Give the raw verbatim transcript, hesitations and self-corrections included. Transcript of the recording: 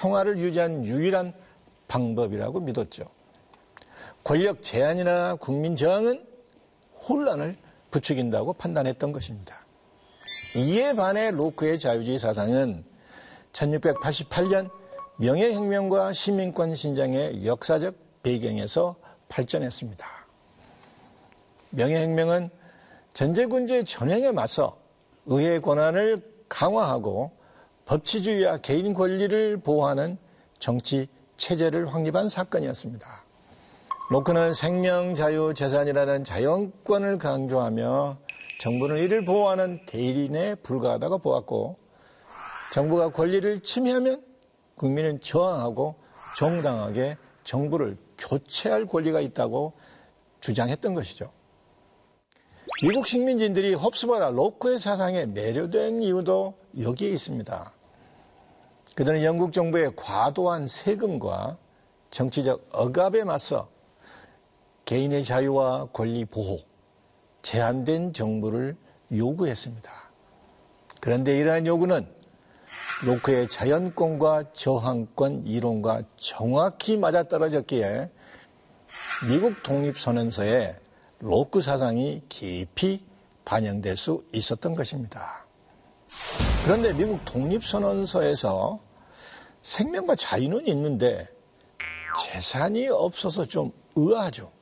평화를 유지한 유일한 방법이라고 믿었죠. 권력 제한이나 국민 저항은 혼란을 부추긴다고 판단했던 것입니다. 이에 반해 로크의 자유주의 사상은 천육백팔십팔 년 명예혁명과 시민권 신장의 역사적 배경에서 발전했습니다. 명예혁명은 전제군주의 전횡에 맞서 의회 권한을 강화하고 법치주의와 개인 권리를 보호하는 정치 체제를 확립한 사건이었습니다. 로크는 생명, 자유, 재산이라는 자연권을 강조하며 정부는 이를 보호하는 대리인에 불과하다고 보았고, 정부가 권리를 침해하면 국민은 저항하고 정당하게 정부를 교체할 권리가 있다고 주장했던 것이죠. 미국 식민지인들이 홉스보다 로크의 사상에 매료된 이유도 여기에 있습니다. 그들은 영국 정부의 과도한 세금과 정치적 억압에 맞서 개인의 자유와 권리 보호, 제한된 정부를 요구했습니다. 그런데 이러한 요구는 로크의 자연권과 저항권 이론과 정확히 맞아떨어졌기에 미국 독립선언서에 로크 사상이 깊이 반영될 수 있었던 것입니다. 그런데 미국 독립선언서에서 생명과 자유는 있는데 재산이 없어서 좀 의아하죠.